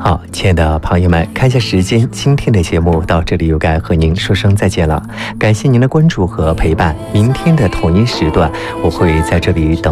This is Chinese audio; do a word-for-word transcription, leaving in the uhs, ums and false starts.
好，亲爱的朋友们，看一下时间，今天的节目到这里又该和您说声再见了。感谢您的关注和陪伴，明天的同一时段，我会在这里等。